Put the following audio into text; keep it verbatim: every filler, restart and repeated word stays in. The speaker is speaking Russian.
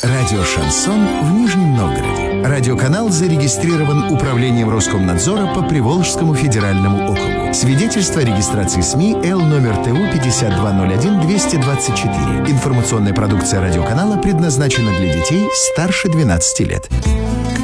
Радио «Шансон» в Нижнем Новгороде. Радиоканал зарегистрирован Управлением Роскомнадзора по Приволжскому федеральному округу. Свидетельство о регистрации СМИ Л номер Т У пятьдесят два ноль один двести двадцать четыре. Информационная продукция радиоканала предназначена для детей старше двенадцати лет.